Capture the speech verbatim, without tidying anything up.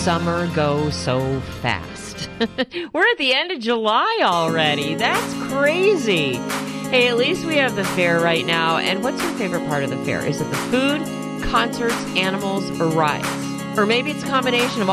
summer go so fast. We're at the end of July already. That's crazy. Hey, at least we have the fair right now. And what's your favorite part of the fair? Is it the food, concerts, animals, or rides? Or maybe it's a combination of all